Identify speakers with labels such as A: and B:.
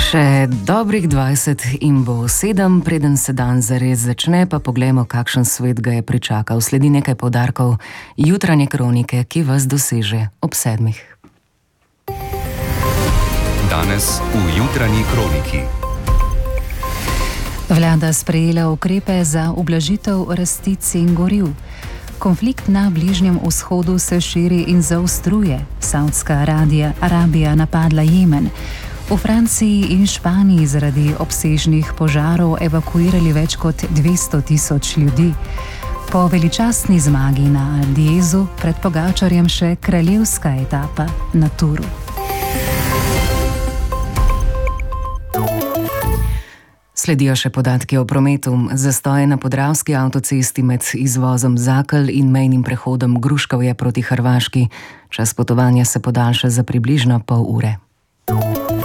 A: Še dobrih 20 in bo 7, preden se dan zares začne, pa poglejmo, kakšen svet ga je pričakal. Sledi nekaj poudarkov jutranje kronike, ki vas doseže ob 7.
B: Danes v jutranji kroniki.
C: Vlada sprejela ukrepe za ublažitev rasti cen goriv. Konflikt na Bližnjem vzhodu se širi in zaostruje. Saudska Arabija napadla Jemen. V Franciji in Španiji zaradi obsežnih požarov evakuirali več kot 200 tisoč ljudi. Po veličastni zmagi na Aldiezu pred Pogačarjem še kraljevska etapa na Turu.
A: Sledijo še podatki o prometu. Zastoje na podravski avtocesti med izvozom Zakelj in mejnim prehodom Gruškovje proti Hrvaški. Čas potovanja se podaljša za približno pol ure.